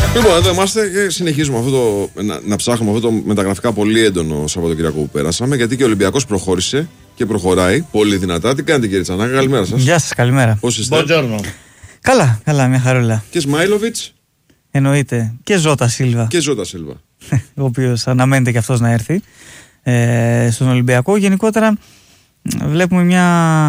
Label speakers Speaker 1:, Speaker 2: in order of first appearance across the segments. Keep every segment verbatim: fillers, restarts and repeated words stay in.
Speaker 1: Λοιπόν, εδώ είμαστε και συνεχίζουμε αυτό το, να, να ψάχνουμε αυτό το μεταγραφικά πολύ έντονο Σαββατοκύριακο που πέρασαμε. Γιατί και ο Ολυμπιακός προχώρησε και προχωράει πολύ δυνατά. Τι κάνετε, κύριε Τσανάκα, καλημέρα σας.
Speaker 2: Γεια σας, καλημέρα.
Speaker 1: Πώς είστε?
Speaker 3: Buongiorno.
Speaker 2: Καλά, καλά, μια χαρούλα.
Speaker 1: Και Σμάιλοβιτς.
Speaker 2: Εννοείται. Και Ζώτα Σίλβα.
Speaker 1: Και Ζώτα Σίλβα.
Speaker 2: Ο οποίος αναμένεται και αυτός να έρθει ε, στον Ολυμπιακό. Γενικότερα βλέπουμε μια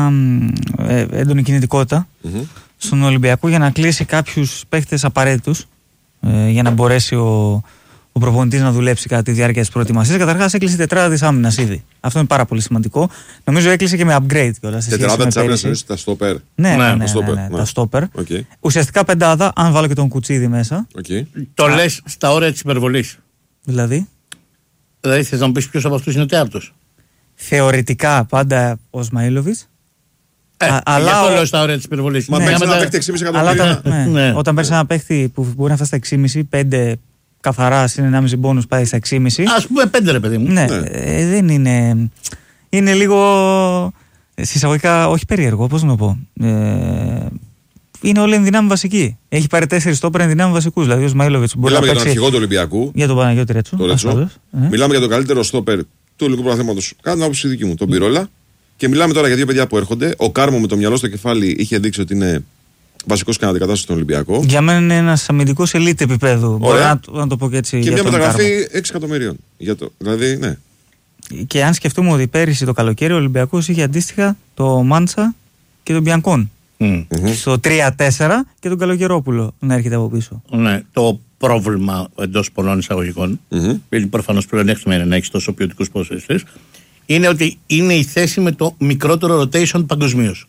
Speaker 2: ε, έντονη κινητικότητα mm-hmm. στον Ολυμπιακό για να κλείσει κάποιους παίχτες απαραίτητους ε, για να μπορέσει ο, ο προπονητής να δουλέψει κατά τη διάρκεια της προετοιμασίας. Καταρχάς έκλεισε η τετράδα της άμυνας ήδη. Αυτό είναι πάρα πολύ σημαντικό. Νομίζω έκλεισε και με upgrade κιόλας.
Speaker 1: Τετράδα της άμυνας εννοείς τα στόπερ.
Speaker 2: Ναι, ναι, ναι, ναι,
Speaker 1: στόπερ,
Speaker 2: ναι, ναι,
Speaker 1: ναι.
Speaker 2: τα στόπερ.
Speaker 1: Okay.
Speaker 2: Ουσιαστικά πεντάδα, αν βάλω και τον Κουτσίδη μέσα.
Speaker 1: Okay.
Speaker 3: Το Α. λες στα όρια της υπερβολής.
Speaker 2: Δηλαδή.
Speaker 3: Δηλαδή θες να μου πεις ποιος από αυτούς είναι ο τέταρτος.
Speaker 2: Θεωρητικά πάντα ο Σμαΐλοβιτς.
Speaker 3: Ε, Α, αλλά το λέω στα όρια της υπερβολής.
Speaker 1: Μα παίξει ένα παίχτη έξι κόμμα πέντε εκατομμύρια.
Speaker 2: Ναι, ναι. Όταν παίρνει ένα παίχτη που μπορεί να φτάσει στα έξι κόμμα πέντε, πέντε καθαρά συν ενάμιση μπόνους πάει στα έξι κόμμα πέντε.
Speaker 3: Ας πούμε πέντε ρε παιδί μου.
Speaker 2: Ναι, ναι. Ε, δεν είναι. Είναι λίγο. Συσσαγωγικά, όχι περίεργο, πώς να το πω. Ε, είναι όλοι ενδυνάμει βασικοί. Έχει πάρει τέσσερις στόπερ ενδυνάμει βασικούς. Δηλαδή ο Σμαΐλοβιτς μπορεί
Speaker 1: Μιλάμε
Speaker 2: να
Speaker 1: για τον
Speaker 2: παίξει.
Speaker 1: αρχηγό του Ολυμπιακού.
Speaker 2: Για τον Παναγιώτη Ρέτσο.
Speaker 1: Το Ρέτσο. Ε. Μιλάμε για τον καλύτερο στόπερ του ελληνικού πρωταθλήματος. Κάτω την άποψη δική μου, τον Πυρόλα. Και μιλάμε τώρα για δύο παιδιά που έρχονται. Ο Κάρμο με το μυαλό στο κεφάλι είχε δείξει ότι είναι βασικός και αντικατάστατος στον Ολυμπιακό.
Speaker 2: Για μένα είναι ένας αμυντικός ελίτ επίπεδου. Μπορεί να, να το πω και έτσι.
Speaker 1: Και μια μεταγραφή έξι εκατομμυρίων. Για το, δηλαδή, ναι.
Speaker 2: Και αν σκεφτούμε ότι πέρυσι το καλοκαίρι ο Ολυμπιακός είχε αντίστοιχα το Μάντσα και τον Μπιανκόν. Mm. Στο τρία τέσσερα και τον Καλογερόπουλο να έρχεται από πίσω.
Speaker 3: Ναι, το πρόβλημα εντός πολλών εισαγωγικών, mm-hmm. που προφανώς πλεονέκτημα είναι να έχει τόσο ποιοτικούς ποδοσφαιριστές, είναι ότι είναι η θέση με το μικρότερο rotation παγκοσμίως.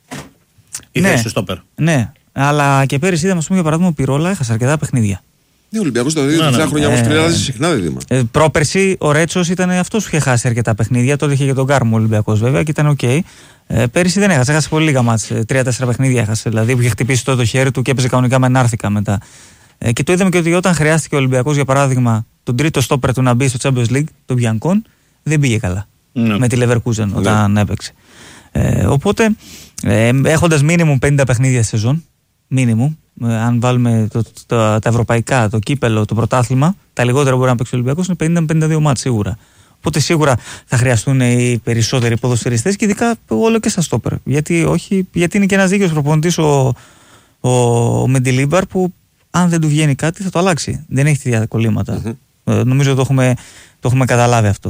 Speaker 3: Η
Speaker 2: ναι,
Speaker 3: θέση στο στόπερ.
Speaker 2: Ναι, αλλά και πέρυσι είδαμε, για παράδειγμα, ο Πυρόλα έχασε αρκετά παιχνίδια.
Speaker 1: Ναι, ο Ολυμπιακός τα δύο τελευταία χρόνια όμως τριάζει συχνά δίδυμα.
Speaker 2: Ε, πρόπερσι ο Ρέτσος ήταν αυτός που είχε χάσει αρκετά παιχνίδια. Τότε είχε και τον Κάρμο ο Ολυμπιακός βέβαια και ήταν οκ. Okay. Ε, πέρυσι δεν έχασε, έχασε πολύ λίγα μάτς. Τρία-τέσσερα παιχνίδια έχασε. Δηλαδή που είχε χτυπήσει το, το χέρι του και έπαιζε κανονικά με Νάρθηκα μετά. Ε, και το είδαμε και ότι όταν χρειάστηκε ο Ολυμπιακός, για παράδειγμα, τον τρίτο στόπερ του να μπει στο Champions League, τον Μπιανκόν, δεν πήγε καλά. Mm. Με τη Leverkusen όταν mm. έπαιξε. Ε, οπότε ε, έχοντας μίνιμουμ πενήντα παιχνίδια στη σεζόν, μίνιμουμ, αν βάλουμε το, το, το, τα ευρωπαϊκά, το κύπελο, το πρωτάθλημα, τα λιγότερα μπορεί να παίξει ο Ολυμπιακός είναι πενήντα με πενήντα δύο μάτς σίγουρα. Οπότε σίγουρα θα χρειαστούν οι περισσότεροι ποδοσφαιριστές και ειδικά όλο και στα στόπερ. Γιατί, όχι, γιατί είναι και ένας δίκαιος προπονητής ο, ο, ο Μεντιλίμπαρ που αν δεν του βγαίνει κάτι θα το αλλάξει. Δεν έχει τέτοια κολλήματα. Mm-hmm. Ε, νομίζω το έχουμε, το έχουμε καταλάβει αυτό.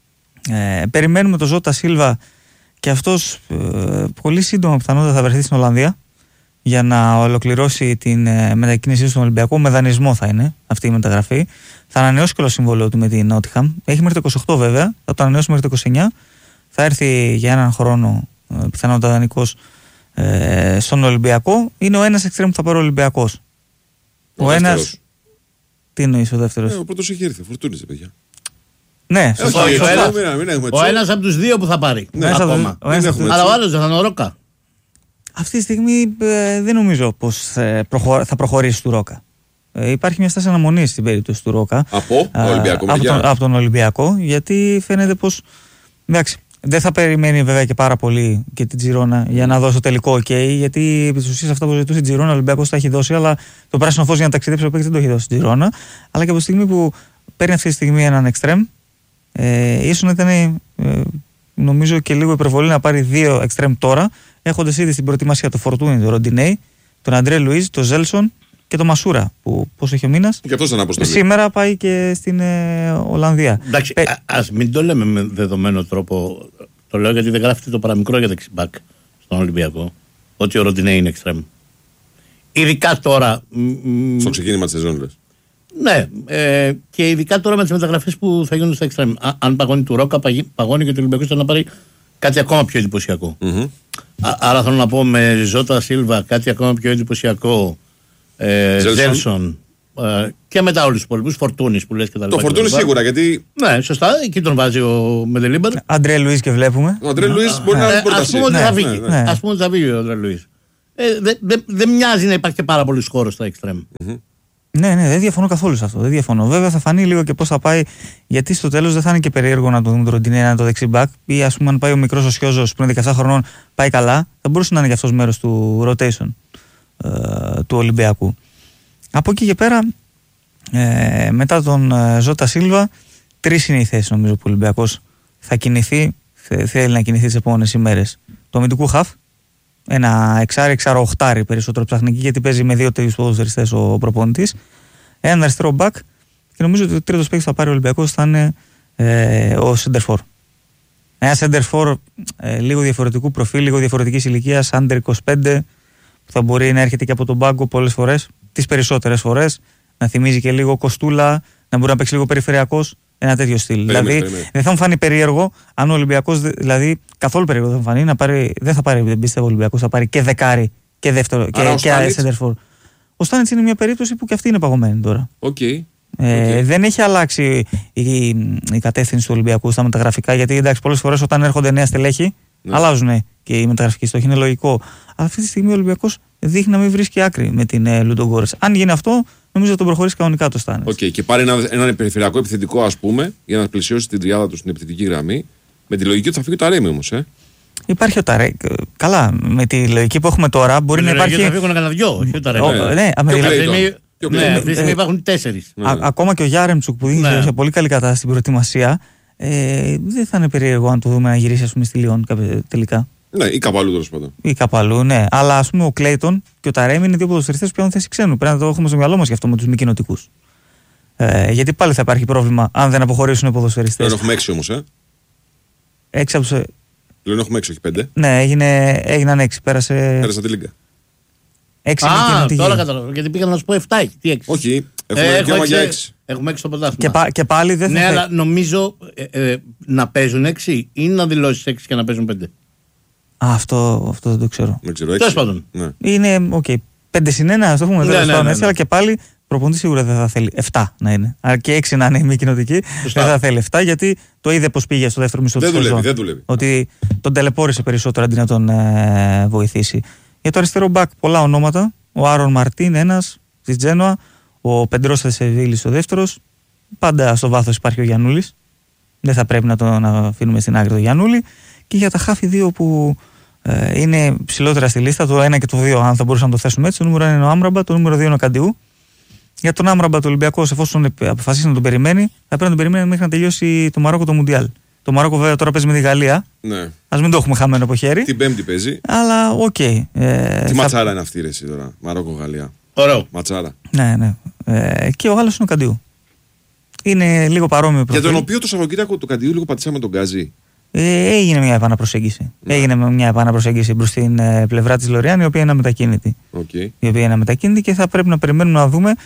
Speaker 2: Ε, περιμένουμε το Ζώτα Σίλβα και αυτός ε, πολύ σύντομα πιθανότατα θα βρεθεί στην Ολλανδία για να ολοκληρώσει την ε, μετακίνησή στον Ολυμπιακό. Με δανεισμό θα είναι αυτή η μεταγραφή. Θα ανανεώσει και το συμβόλαιο του με την Νότιχαμ. Έχει μέχρι το είκοσι οκτώ βέβαια. Θα το ανανεώσει μέχρι το είκοσι εννιά. Θα έρθει για έναν χρόνο ε, πιθανότατα δανεικός ε, στον Ολυμπιακό. Είναι ο ένας εξτρέμ που θα πάρει ο Ολυμπιακός. Ο, ο ένας. Τι εννοείς ο δεύτερος?
Speaker 1: Ε, ο πρώτος έχει έρθει. Φορτούνιζε, παιδιά.
Speaker 2: Ναι,
Speaker 3: σωστό. Ο ένας από τους δύο που θα πάρει.
Speaker 1: Ναι,
Speaker 3: ακόμα.
Speaker 1: Ο ένας
Speaker 3: αλλά ο άλλος δεν θα είναι ο Ρόκα.
Speaker 2: Αυτή τη στιγμή ε, δεν νομίζω πως ε, προχω... θα προχωρήσει του Ρόκα. Ε, υπάρχει μια στάση αναμονής στην περίπτωση του Ρόκα.
Speaker 1: Από, ε, Ολυμπιακό,
Speaker 2: από, τον, από τον Ολυμπιακό, γιατί φαίνεται πως. Εντάξει, δεν θα περιμένει βέβαια και πάρα πολύ και την Τζιρόνα για να δώσει το τελικό OK, γιατί επί της ουσίας αυτά που ζητούσε η Τζιρόνα, ο Ολυμπιακός τα έχει δώσει, αλλά το πράσινο φως για να ταξιδέψει ο παίκτης δεν το έχει δώσει η Τζιρόνα. Αλλά και από τη στιγμή που παίρνει αυτή τη στιγμή έναν εξτρέμ, ε, ίσως να ήταν ε, νομίζω και λίγο υπερβολή να πάρει δύο εξτρέμ τώρα, έχοντας ήδη στην προετοιμασία το Φορτούνι, τον Ροντινέι, τον Αντρέ Λουίζ, τον Ζέλσον και τον Μασούρα. Που πόσο έχει ο μήνας.
Speaker 1: Και αυτός ήταν αποστολή.
Speaker 2: Σήμερα πάει και στην ε, Ολλανδία.
Speaker 3: Εντάξει, Πε... ας μην το λέμε με δεδομένο τρόπο. Το λέω γιατί δεν γράφεται το παραμικρό για δεξιμπάκ στον Ολυμπιακό. Ότι ο Ροντινέι είναι εξτρέμ. Ειδικά τώρα.
Speaker 1: Στο ξεκίνημα της σεζόν, λες.
Speaker 3: Ναι, ε, και ειδικά τώρα με τις μεταγραφές που θα γίνουν στα εξτρέμ. Αν παγώνει του Ρόκα, παγώνει και το Ολυμπιακό να πάρει κάτι ακόμα πιο εντυπωσιακό. Mm-hmm. Α, άρα θέλω να πω με Ζώτα Σίλβα κάτι ακόμα πιο εντυπωσιακό. Ε, Ζέλσον ε, και μετά όλους τους υπόλοιπους. Φορτούνις που λες και τα λοιπά.
Speaker 1: Το Φορτούνις σίγουρα γιατί.
Speaker 3: Ναι, σωστά, εκεί τον βάζει ο Μεντελίμπαρ.
Speaker 2: Αντρέ Λουίς και βλέπουμε.
Speaker 1: Ο Αντρέ Λουίς μπορεί να είναι πρόταση.
Speaker 3: Ας πούμε ότι θα βγει ο Αντρέ Λουίς. Δεν δε, δε μοιάζει να υπάρχει και πάρα πολύ χώρο στα εξτρέμ.
Speaker 2: Mm-hmm. Ναι, ναι, δεν διαφωνώ καθόλου σε αυτό. Δεν διαφωνώ. Βέβαια θα φανεί λίγο και πώς θα πάει, γιατί στο τέλος δεν θα είναι και περίεργο να το δούμε τον Ροντινέι να είναι το δεξιμπάκ. Ή ας πούμε, αν πάει ο μικρός ο Σιόζος που είναι δεκαεπτά χρονών, πάει καλά, θα μπορούσε να είναι και αυτός μέρος του rotation ε, του Ολυμπιακού. Από εκεί και πέρα, Ε, μετά τον ε, Ζώτα Σίλβα, τρεις είναι οι θέσεις νομίζω που ο Ολυμπιακός θα κινηθεί, θε, θέλει να κινηθεί τις επόμενες ημέρες. Το αμυντικού χαφ, ένα εξάρι, εξάρο οχτάρι περισσότερο ψαχνική, γιατί παίζει με δύο τέτοιους ποδοσφαιριστές ο προπονητής. Έναν αριστερό μπακ και νομίζω ότι ο τρίτος παίκτης που θα πάρει ο Ολυμπιακός θα είναι ε, ο Σέντερφορ. Ένα Σέντερφορ ε, λίγο διαφορετικού προφίλ, λίγο διαφορετικής ηλικίας, under είκοσι πέντε, που θα μπορεί να έρχεται και από τον πάγκο πολλές φορές, τις περισσότερες φορές, να θυμίζει και λίγο Κοστούλα, να μπορεί να παίξει λίγο περιφερειακός. Ένα τέτοιο στυλ.
Speaker 1: Περίμενε,
Speaker 2: δηλαδή
Speaker 1: περίμενε.
Speaker 2: δεν θα μου φάνει περίεργο αν ο Ολυμπιακός, δηλαδή καθόλου περίεργο δεν θα μου φανεί να πάρει, δεν θα πάρει, δεν πιστεύω ο Ολυμπιακός θα πάρει και δεκάρι και δεύτερο
Speaker 1: Άρα
Speaker 2: και, και Σέντερφορ. Ο Στάνιτς είναι μια περίπτωση που και αυτή είναι παγωμένη τώρα.
Speaker 1: Okay.
Speaker 2: Ε,
Speaker 1: Okay.
Speaker 2: Δεν έχει αλλάξει η, η κατεύθυνση του Ολυμπιακού στα μεταγραφικά, γιατί εντάξει, πολλές φορές όταν έρχονται νέα στελέχη, ναι, αλλάζουν και οι μεταγραφικοί στόχοι, είναι λογικό. Αλλά αυτή τη στιγμή ο Ολυμπιακός δείχνει να μην βρίσκει άκρη με την ε, Λουντογκόρετς. Αν γίνει αυτό, νομίζω θα τον προχωρήσει κανονικά το Στάνιτς.
Speaker 1: Okay. Και πάρει έναν ένα περιφερειακό επιθετικό, ας πούμε, για να πλησιώσει την τριάδα του στην επιθετική γραμμή. Με τη λογική ότι θα φύγει το Ταρέμι όμως, ε.
Speaker 2: Υπάρχει ο Ταρέ. Καλά, με τη λογική που έχουμε τώρα μπορεί
Speaker 3: με
Speaker 2: να υπάρχει.
Speaker 3: Θα φύγουν κανένα δυο, όχι ο Ταρέμι.
Speaker 2: Ναι, ναι,
Speaker 3: ναι, αυτή τη στιγμή υπάρχουν τέσσερις.
Speaker 2: Ναι. Ακόμα και ο Γιάρεμτσουκ που δίνει ναι. σε πολύ καλή κατάσταση στην προετοιμασία, ε, δεν θα είναι περίεργο αν το δούμε να γυρίσει, ας πούμε, στη Λιόν τελικά.
Speaker 1: Ναι, ή κάπου αλλού τέλος πάντων.
Speaker 2: Ή κάπου αλλού, ναι. Αλλά ας πούμε ο Κλέιτον και ο Ταρέμι είναι δύο ποδοσφαιριστές που έχουν θέση ξένου. Πρέπει να το έχουμε στο μυαλό μας γι' αυτό με τους μη κοινοτικούς. Ε, γιατί πάλι θα υπάρχει πρόβλημα αν δεν αποχωρήσουν οι ποδοσφαιριστές.
Speaker 1: Πλέον έχουμε έξι όμως, ε.
Speaker 2: Έξι από τους.
Speaker 1: Πλέον έχουμε έξι, όχι πέντε.
Speaker 2: Ναι, έγινε, έγιναν έξι. Πέρασε.
Speaker 1: Πέρασε τη Λίγκα.
Speaker 2: Έξι
Speaker 3: Α, τώρα κατάλαβα. Γιατί πήγα να σου πω εφτά έχει. Τι έξι.
Speaker 1: Όχι, έχουμε δικαίωμα για έξι.
Speaker 3: Έχουμε έξι στο πρωτάθλημα.
Speaker 2: Και, πα, και πάλι δεν θα.
Speaker 3: Ναι, αλλά νομίζω ε, ε, να παίζουν έξι ή να δηλώσει έξι και να παίζουν πέντε.
Speaker 2: Α, αυτό, αυτό δεν το ξέρω.
Speaker 1: Δεν ξέρω.
Speaker 3: Τέλος πάντων.
Speaker 1: Ναι.
Speaker 2: Είναι, οκ. Okay, πέντε συν ένα, α το πούμε.
Speaker 3: Ναι,
Speaker 2: Ναι,
Speaker 3: ναι, ναι, ναι,
Speaker 2: έτσι,
Speaker 3: ναι.
Speaker 2: αλλά και πάλι προπονητή σίγουρα δεν θα θέλει εφτά να είναι. Αλλά και έξι να είναι η μη κοινοτική. Δεν θα θέλει εφτά, γιατί το είδε πως πήγε στο δεύτερο μισό
Speaker 1: Δεν
Speaker 2: της
Speaker 1: δουλεύει,
Speaker 2: σεζόν.
Speaker 1: δεν δουλεύει.
Speaker 2: Ότι τον τελεπόρησε περισσότερο αντί να τον ε, βοηθήσει. Για το αριστερό μπακ πολλά ονόματα. Ο Άρον Μαρτίν, ένας στη Τζένοα. Ο Πεντρός Θεσεβίλης ο δεύτερος. Πάντα στο βάθος υπάρχει ο Γιαννούλης. Δεν θα πρέπει να τον αφήνουμε στην άκρη το Γιαννούλη. Και για τα χάφη δύο που ε, είναι ψηλότερα στη λίστα, το ένα και το δύο, αν θα μπορούσαμε να το θέσουμε έτσι. Το νούμερο ένα είναι ο Άμραμπα, το νούμερο δύο είναι ο Καντιού. Για τον Άμραμπα, το Ολυμπιακό, εφόσον αποφασίσει να τον περιμένει, θα πρέπει να τον περιμένει μέχρι να τελειώσει το Μαρόκο το Μουντιάλ. Το Μαρόκο βέβαια τώρα παίζει με τη Γαλλία.
Speaker 1: Ναι.
Speaker 2: Ας μην το έχουμε χαμένο από χέρι.
Speaker 1: Την Πέμπτη παίζει.
Speaker 2: Αλλά οκ. Okay. Ε,
Speaker 1: Τι
Speaker 2: θα...
Speaker 1: ματσάρα είναι αυτή, ρε, εσύ τώρα. Μαρόκο-Γαλλία.
Speaker 3: Ωραίο.
Speaker 1: Ματσάρα.
Speaker 2: Ναι, ναι. Ε, και ο άλλος είναι ο Καντιού. Είναι λίγο παρόμοιο προφίλ.
Speaker 1: Για τον οποίο το Σαββατοκύριακο του Καντιού λίγο πατήσαμε τον Γκάζι.
Speaker 2: Ε, έγινε μια επαναπροσέγγιση. Ναι. Έγινε μια επαναπροσέγγιση προς την ε, πλευρά της Λοριάν, η οποία είναι αμετακίνητη.
Speaker 1: Okay.
Speaker 2: Η οποία είναι αμετακίνητη και θα πρέπει να περιμένουμε να δούμε.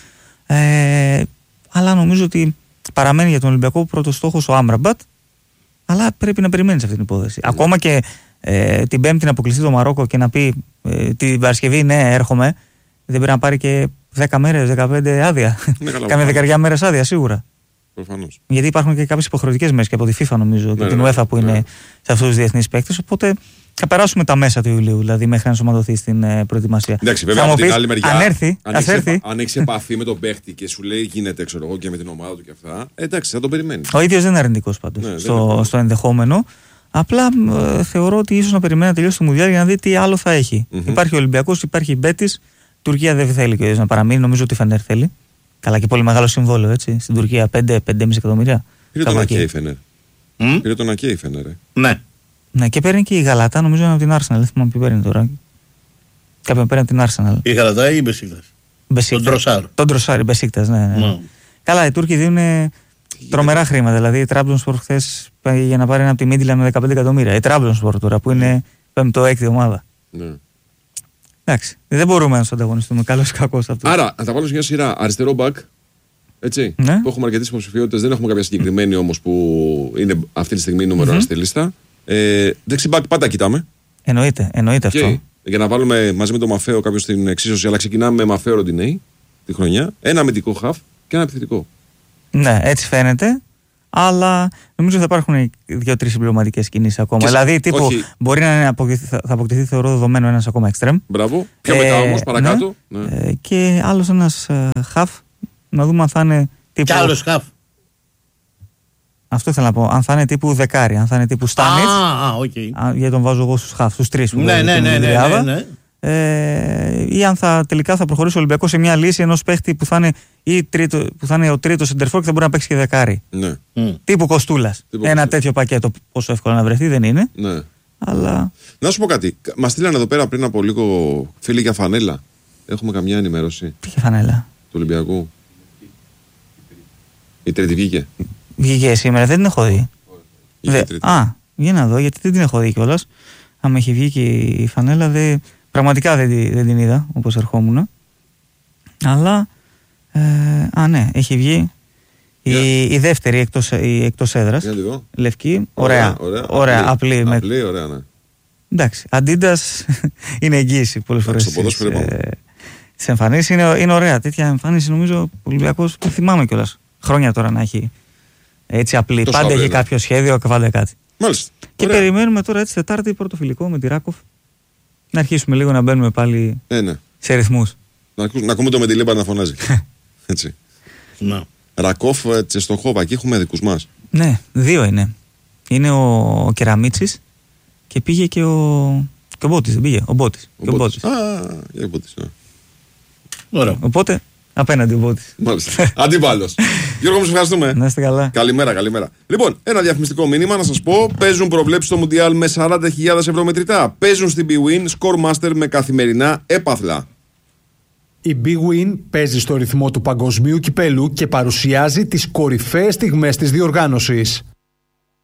Speaker 2: Ε, αλλά νομίζω ότι παραμένει για τον Ολυμπιακό πρώτο στόχος ο Άμραμπατ. Αλλά πρέπει να περιμένει αυτή την υπόθεση. Mm. Ακόμα και ε, την Πέμπτη να αποκλειστεί το Μαρόκο και να πει ε, την Παρασκευή, ναι, έρχομαι. Δεν πρέπει να πάρει και δέκα μέρες, δεκαπέντε άδεια. Ναι, κάμια δεκαριά μέρες άδεια σίγουρα.
Speaker 1: Προφανώς.
Speaker 2: Γιατί υπάρχουν και κάποιες υποχρεωτικές μέρες και από τη FIFA νομίζω ναι, και την UEFA ναι, που είναι ναι. σε αυτούς τους διεθνείς παίκτες. Οπότε θα περάσουμε τα μέσα του Ιουλίου, δηλαδή μέχρι να ενσωματωθεί στην ε, προετοιμασία.
Speaker 1: Εντάξει, βέβαια από την άλλη μεριά.
Speaker 2: Αν έρθει,
Speaker 1: αν
Speaker 2: ας έρθει.
Speaker 1: Αν έχει επαφή με τον παίχτη και σου λέει γίνεται, ξέρω εγώ, και με την ομάδα του και αυτά. Ε, εντάξει, θα τον περιμένει.
Speaker 2: Ο ίδιος δεν είναι αρνητικός πάντως ναι, στο, στο ενδεχόμενο. Απλά ε, θεωρώ ότι ίσως να περιμένει να τελειώσει το Μουντιάλ για να δει τι άλλο θα έχει. Mm-hmm. Υπάρχει ο Ολυμπιακός, υπάρχει η Μπέτις. Τουρκία δεν θέλει και να παραμείνει, νομίζω ότι η Φενέρ θέλει. Καλά, και πολύ μεγάλο συμβόλαιο έτσι. Στην Τουρκία πέντε με πέντε κόμμα πέντε εκατομμύρια.
Speaker 1: Πήρε τον Ακέ η Φενέρ. Mm? Πήρε τον Ακέ η Φενέρ. Ε.
Speaker 3: Ναι.
Speaker 2: Ναι, και παίρνει και η Γαλατά, νομίζω είναι από την Arsenal. Δεν θυμάμαι ποιο παίρνει τώρα. Κάποιον παίρνει από την Arsenal.
Speaker 3: Η Γαλατά ή η Μπεσίκτας.
Speaker 2: Τον
Speaker 3: Τροσάρ.
Speaker 2: Τον Τροσάρ, η Μπεσίκτας, ναι. ναι. Mm. Καλά, οι Τούρκοι δίνουν τρομερά χρήματα. Δηλαδή η Τραμπζονσπορ χθες για να πάρει ένα από τη Μίντιλα με δεκαπέντε εκατομμύρια. Η Τραμπζονσπορ τώρα που είναι πέμπτο-έκτη ομάδα.
Speaker 1: Ναι.
Speaker 2: Εντάξει, δεν μπορούμε να του ανταγωνιστούμε. Καλό ή κακό αυτό.
Speaker 1: Άρα, να τα βάλω σε μια σειρά. Αριστερό μπακ. Έτσι. Ναι. Που έχουμε αρκετές υποψηφιότητες. Δεν έχουμε κάποια συγκεκριμένη όμως που είναι αυτή τη στιγμή νούμερο ένα mm-hmm. στη λίστα. Ε, δεξί μπακ πάντα κοιτάμε.
Speaker 2: Εννοείται, εννοείται okay. αυτό.
Speaker 1: Για να βάλουμε μαζί με τον Μαφέο κάποιο στην εξίσωση, αλλά ξεκινάμε με Μαφέο Ροντινέη τη χρονιά. Ένα αμυντικό χαφ και ένα επιθετικό.
Speaker 2: Ναι, έτσι φαίνεται. Αλλά νομίζω θα υπάρχουν δύο-τρεις συμπληρωματικές κινήσεις ακόμα. Και δηλαδή, τύπου όχι. μπορεί να αποκτηθεί, θα αποκτηθεί θεωρώ δεδομένο ένας ακόμα εξτρέμ.
Speaker 1: Μπράβο. Πιο ε, μετά όμως, παρακάτω.
Speaker 2: Ναι. Ναι. Ε, και άλλος ένας ε, χαφ. Να δούμε αν θα είναι τύπου.
Speaker 3: Κι άλλος χαφ.
Speaker 2: Αυτό ήθελα να πω. Αν θα είναι τύπου δεκάρι, αν θα είναι τύπου Στάνιτς.
Speaker 3: Α, οκ.
Speaker 2: Γιατί τον βάζω εγώ στους χαφ, στους τρεις που
Speaker 3: ναι, ναι, ναι, ναι, ναι, ναι.
Speaker 2: Ε, ή αν θα, τελικά θα προχωρήσει ο Ολυμπιακός σε μια λύση ενός παίχτη που θα είναι, ή τρίτο, που θα είναι ο τρίτος σεντερφόρ και θα μπορεί να παίξει και δεκάρι.
Speaker 1: Ναι.
Speaker 2: Mm. Τύπου Κοστούλας. Ένα Κοστούλας. Τέτοιο πακέτο, πόσο εύκολο να βρεθεί δεν είναι.
Speaker 1: Ναι.
Speaker 2: Αλλά...
Speaker 1: Να σου πω κάτι. Μας στείλανε εδώ πέρα πριν από λίγο φίλοι για φανέλα. Έχουμε καμιά ενημέρωση?
Speaker 2: Τι φανέλα?
Speaker 1: Του Ολυμπιακού. Η τρίτη βγήκε.
Speaker 2: Βγήκε σήμερα, δεν την έχω δει. Δε... Α, για να δω, γιατί δεν την έχω δει κιόλας. Αν έχει βγει και η φανέλα, δε... πραγματικά δεν, δεν την είδα όπως ερχόμουν. Αλλά, ε... α ναι, έχει βγει η, yeah. η δεύτερη εκτός, η εκτός έδρας. Λευκή, ωραία, ωραία, ωραία απλή. Απλή,
Speaker 1: απλή με... ωραία, ναι.
Speaker 2: Εντάξει, Αντίντας είναι εγγύηση πολλές φορές. Στο ποδόσφαιρο τις εμφανίσεις είναι, είναι ωραία. Τέτοια εμφάνιση νομίζω ο Ολυμπιακός, δεν θυμάμαι κιόλας χρόνια τώρα να έχει έτσι απλή. Τόσο πάντα έχει κάποιο σχέδιο, πάντα κάτι.
Speaker 1: Μάλιστα.
Speaker 2: Και ωραία. Περιμένουμε τώρα έτσι Τετάρτη πρώτο φιλικό με τη Ράκοφ. Να αρχίσουμε λίγο να μπαίνουμε πάλι ε, ναι. σε ρυθμούς.
Speaker 1: Να, να ακούμε το Μεντιλίμπα να φωνάζει. Έτσι.
Speaker 3: No.
Speaker 1: Ρακόφ, Τσεστοχόβα, εκεί έχουμε δικούς μας.
Speaker 2: Ναι, δύο είναι. Είναι ο, ο Κεραμίτσης και πήγε και ο, και ο Μπότης, δεν πήγε, ο Μπότης.
Speaker 1: Ο, ο Μπότης. Α, για Μπότης, ναι.
Speaker 2: Ωραία. Οπότε, απέναντι ο Μπότης.
Speaker 1: Μάλιστα. Αντίπαλος. Γιώργο, μου ευχαριστούμε.
Speaker 2: Να είστε καλά.
Speaker 1: Καλημέρα, καλημέρα. Λοιπόν, ένα διαφημιστικό μήνυμα να σας πω. Παίζουν προβλέψεις στο Μουντιάλ με σαράντα χιλιάδες ευρώ μετρητά. Παίζουν στην bwin Scoremaster με καθημερινά έπαθλα.
Speaker 4: Η bwin παίζει στο ρυθμό του παγκοσμίου κυπέλου και παρουσιάζει τις κορυφαίες στιγμές της διοργάνωσης.